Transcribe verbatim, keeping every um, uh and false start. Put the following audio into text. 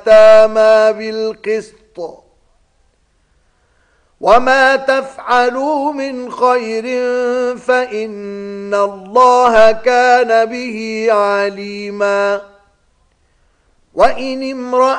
اليتامى بالقسط وما تفعلوا من خير فإن الله كان به عليما. وإن امرأة